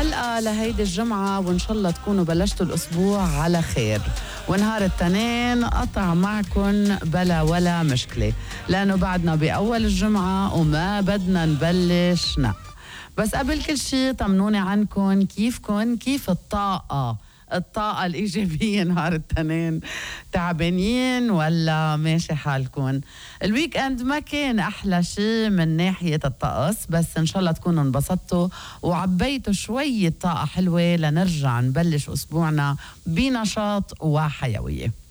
حلقة لهيدي الجمعة، وإن شاء الله تكونوا بلشتوا الأسبوع على خير. ونهار التنين قطع معكن بلا ولا مشكلة، لأنه بعدنا بأول الجمعة وما بدنا نبلش بس قبل كل شي طمنوني عنكن، كيفكن؟ كيف الطاقة الإيجابية نهار التنين؟ تعبانين ولا ماشي حالكن؟ الويك اند ما كان أحلى شي من ناحية الطقس، بس إن شاء الله تكونوا انبسطتوا وعبيتوا شوية طاقة حلوة لنرجع نبلش أسبوعنا بنشاط وحيوية.